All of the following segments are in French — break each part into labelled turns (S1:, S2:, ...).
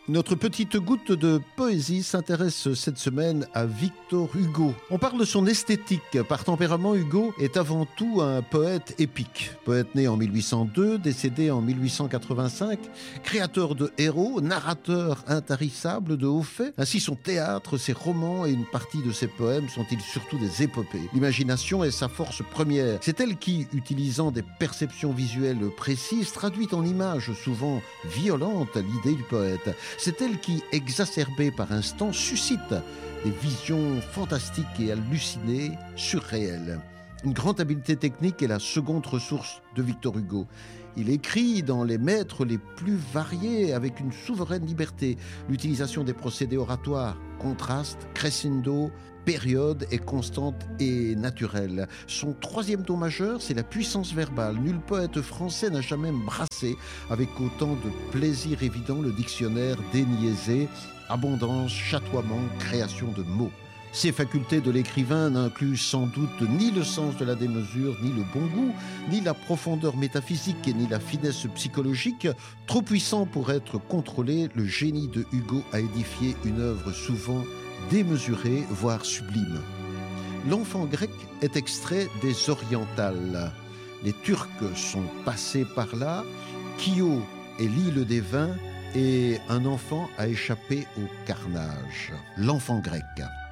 S1: Notre petite goutte de poésie s'intéresse cette semaine à Victor Hugo. On parle de son esthétique. Par tempérament, Hugo est avant tout un poète épique. Poète né en 1802, décédé en 1885, créateur de héros, narrateur intarissable de hauts faits. Ainsi, son théâtre, ses romans et une partie de ses poèmes sont-ils surtout des épopées. L'imagination est sa force première. C'est elle qui, utilisant des perceptions visuelles précises, traduit en images souvent violentes l'idée du poète. C'est elle qui, exacerbée par instants, suscite des visions fantastiques et hallucinées, surréelles. Une grande habileté technique est la seconde ressource de Victor Hugo. Il écrit dans les maîtres les plus variés avec une souveraine liberté. L'utilisation des procédés oratoires, contraste, crescendo, période est constante et naturelle. Son troisième don majeur, c'est la puissance verbale. Nul poète français n'a jamais brassé avec autant de plaisir évident le dictionnaire déniaisé, abondance, chatoiement, création de mots. Ces facultés de l'écrivain n'incluent sans doute ni le sens de la démesure, ni le bon goût, ni la profondeur métaphysique, ni la finesse psychologique. Trop puissant pour être contrôlé, le génie de Hugo a édifié une œuvre souvent démesurée, voire sublime. L'enfant grec est extrait des orientales. Les Turcs sont passés par là. Chio est l'île des vins et un enfant a échappé au carnage. L'enfant grec.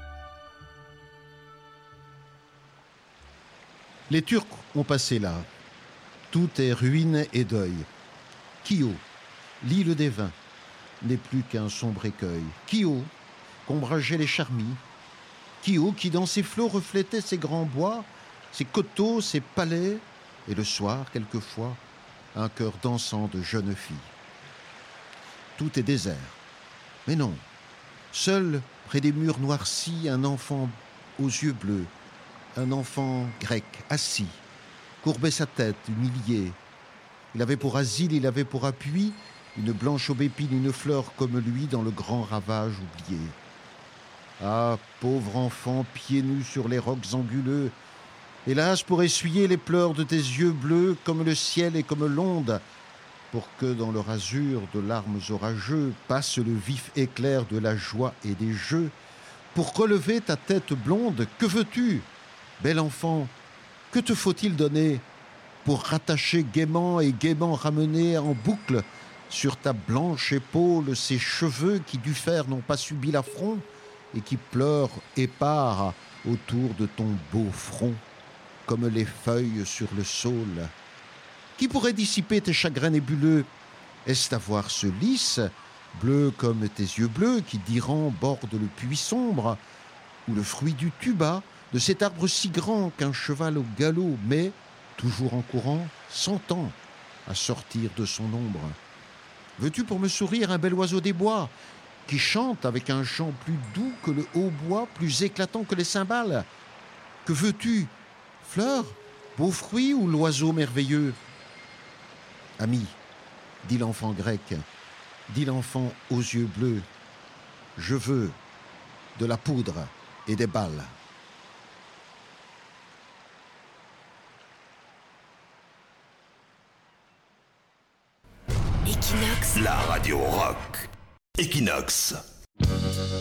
S1: Les Turcs ont passé là. Tout est ruine et deuil. Chio, l'île des vins, n'est plus qu'un sombre écueil. Chio, qu'ombrageaient les charmilles. Chio, qui dans ses flots reflétait ses grands bois, ses coteaux, ses palais, et le soir, quelquefois, un cœur dansant de jeunes filles. Tout est désert. Mais non, seul, près des murs noircis, un enfant aux yeux bleus, un enfant grec, assis, courbait sa tête, humilié. Il avait pour asile, il avait pour appui une blanche aubépine, une fleur comme lui dans le grand ravage oublié. Ah, pauvre enfant, pieds nus sur les rocs anguleux, hélas, pour essuyer les pleurs de tes yeux bleus, comme le ciel et comme l'onde, pour que dans leur azur de larmes orageux passe le vif éclair de la joie et des jeux, pour relever ta tête blonde, que veux-tu ? Bel enfant, que te faut-il donner pour rattacher gaiement et gaiement ramener en boucle sur ta blanche épaule ces cheveux qui du fer n'ont pas subi l'affront et qui pleurent épars autour de ton beau front, comme les feuilles sur le saule. Qui pourrait dissiper tes chagrins nébuleux ? Est-ce ta voix ce lys, bleu comme tes yeux bleus qui d'Iran bordent le puits sombre, ou le fruit du tuba, de cet arbre si grand qu'un cheval au galop met, toujours en courant, 100 ans à sortir de son ombre. Veux-tu pour me sourire un bel oiseau des bois qui chante avec un chant plus doux que le hautbois, plus éclatant que les cymbales ? Que veux-tu ? Fleur, beau fruit ou l'oiseau merveilleux ? Ami, dit l'enfant grec, dit l'enfant aux yeux bleus, je veux de la poudre et des balles.
S2: Equinox, la radio rock. Equinox.